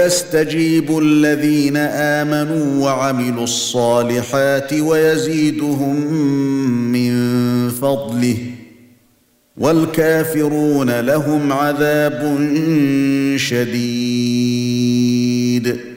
ويستجيب الذين آمنوا وعملوا الصالحات ويزيدهم من فضله والكافرون لهم عذاب شديد